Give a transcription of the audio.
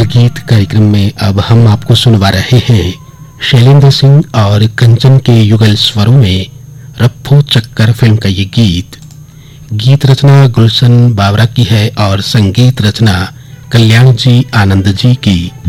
युगल गीत कार्यक्रम में अब हम आपको सुनवा रहे हैं शैलेंद्र सिंह और कंचन के युगल स्वरों में रफ्फू चक्कर फिल्म का ये गीत। गीत रचना गुलशन बावरा की है और संगीत रचना कल्याण जी आनंद जी की।